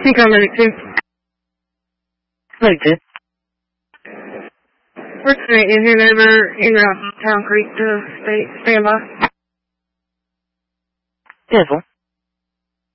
think I'm ready to. Ready to. What's the engine over in Town Creek to stand by? 10-4.